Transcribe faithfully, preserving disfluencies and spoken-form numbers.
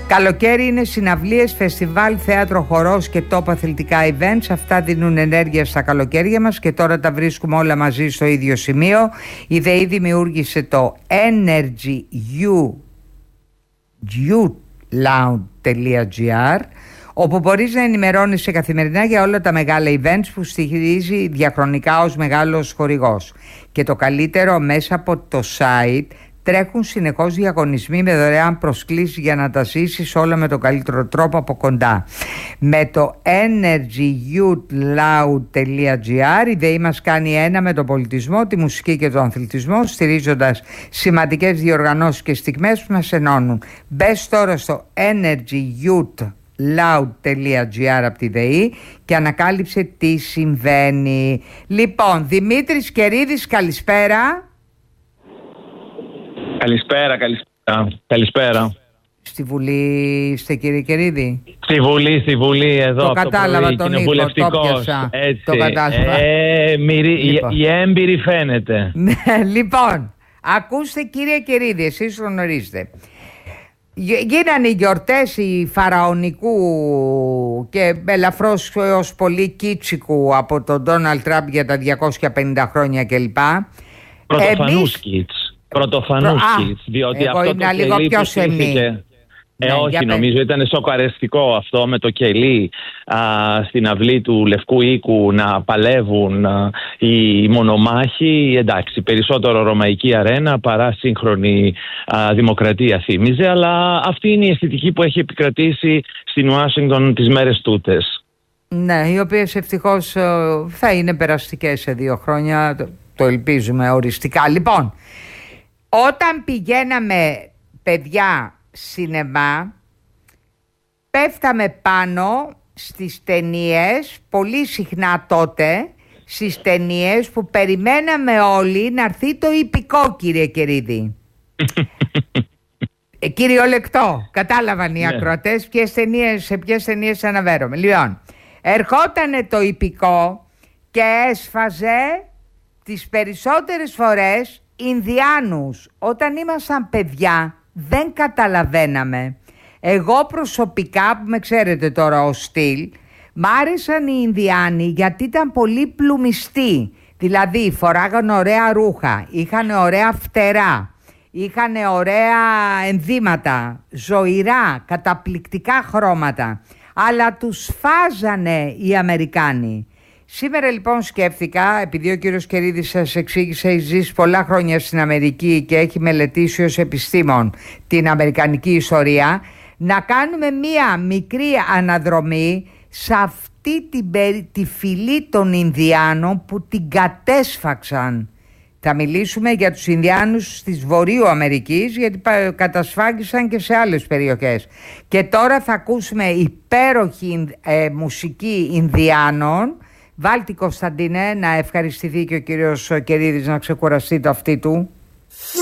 Καλοκαίρι είναι συναυλίες, φεστιβάλ, θέατρο, χορός και τόπο αθλητικά events. Αυτά δίνουν ενέργεια στα καλοκαίρια μας και τώρα τα βρίσκουμε όλα μαζί στο ίδιο σημείο. Η ΔΕΗ δημιούργησε το energy you loud τελεία gr, όπου μπορείς να ενημερώνεσαι καθημερινά για όλα τα μεγάλα events που στηρίζει διαχρονικά ως μεγάλος χορηγός. Και το καλύτερο, μέσα από το site τρέχουν συνεχώς διαγωνισμοί με δωρεάν προσκλήσεις για να τα ζήσεις όλα με τον καλύτερο τρόπο από κοντά. Με το energy youth loud τελεία gr η ΔΕΗ μας κάνει ένα με τον πολιτισμό, τη μουσική και τον αθλητισμό, στηρίζοντας σημαντικές διοργανώσεις και στιγμές που μας ενώνουν. Μπες τώρα στο energy youth loud τελεία gr από τη ΔΕΗ και ανακάλυψε τι συμβαίνει. Λοιπόν, Δημήτρης Κερίδης, καλησπέρα. Καλησπέρα, καλησπέρα. Καλησπέρα. Στη Βουλή είστε, κύριε Κερίδη? Στη Βουλή, στη Βουλή, εδώ. Το κατάλαβα τον ήχο, το πιάσα. Έτσι. Το κατάλαβα. Ε, μυρί, λοιπόν. η, η έμπειρη φαίνεται. Λοιπόν, ακούστε κύριε Κερίδη, εσείς το γνωρίζετε. Γίνανε οι γιορτές οι φαραωνικού και ελαφρώς ως πολύ κίτσικου από τον Ντόναλντ Τραμπ για τα διακόσια πενήντα χρόνια κλπ. Πρωτοφανούς κίτς. Πρωτοφανούς κιτς, διότι εγώ αυτό είναι το λίγο κελί πιο που σεμνή. στήθηκε... Ε, Ναι, όχι, νομίζω ήταν σοκαριστικό αυτό με το κελί α, στην αυλή του Λευκού Οίκου να παλεύουν α, οι μονομάχοι. Εντάξει, περισσότερο ρωμαϊκή αρένα παρά σύγχρονη α, δημοκρατία θύμιζε, αλλά αυτή είναι η αισθητική που έχει επικρατήσει στην Ουάσιγκτον τις μέρες τούτες. Ναι, οι οποίες ευτυχώς θα είναι περαστικές σε δύο χρόνια, το, το ελπίζουμε οριστικά. Λοιπόν, όταν πηγαίναμε παιδιά σινεμά, πέφταμε πάνω στις ταινίες, πολύ συχνά τότε, στις ταινίες που περιμέναμε όλοι να έρθει το ιππικό, κύριε Κερίδη. ε, κυριολεκτό, κατάλαβαν οι ακροατές ποιες ταινίες, σε ποιες ταινίες αναφέρομαι. Λοιπόν, ερχότανε το ιππικό και έσφαζε τις περισσότερες φορές Ινδιάνους. Όταν ήμασταν παιδιά δεν καταλαβαίναμε. Εγώ προσωπικά, που με ξέρετε τώρα ως στυλ, μ' άρεσαν οι Ινδιάνοι γιατί ήταν πολύ πλουμιστοί. Δηλαδή φοράγαν ωραία ρούχα, είχαν ωραία φτερά, είχαν ωραία ενδύματα, ζωηρά, καταπληκτικά χρώματα. Αλλά τους φάζανε οι Αμερικάνοι. Σήμερα λοιπόν σκέφτηκα, επειδή ο κύριος Κερίδης σας εξήγησε, έχει ζήσει πολλά χρόνια στην Αμερική και έχει μελετήσει ως επιστήμον την αμερικανική ιστορία, να κάνουμε μία μικρή αναδρομή σε αυτή την, τη φυλή των Ινδιάνων που την κατέσφαξαν. Θα μιλήσουμε για τους Ινδιάνους της Βορείου Αμερικής, γιατί κατασφάγισαν και σε άλλες περιοχές. Και τώρα θα ακούσουμε υπέροχη ε, μουσική Ινδιάνων. Βάλτε, Κωνσταντίνε, να ευχαριστηθεί και ο κύριος Κερίδης να ξεκουραστεί το αυτί του.